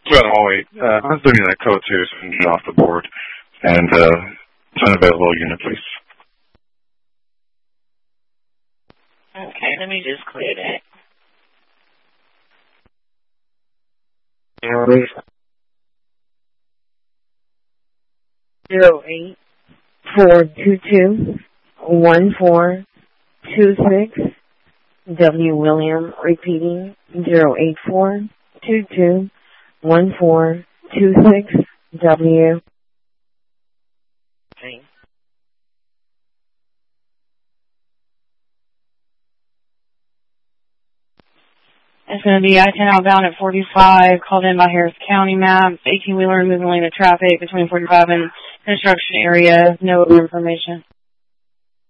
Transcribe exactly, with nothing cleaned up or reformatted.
Well, I'll wait. Uh, I'm doing that code too, so I can get off the board. And uh, it's unavailable unit, please. Okay, let me just clear that. Zero eight four two two one four two six. W. William repeating zero eight four two two one four two six. W. Okay. It's going to be I ten outbound at forty-five, called in by Harris County Maps, eighteen-wheeler moving lane of traffic between forty-five and construction area. No other information.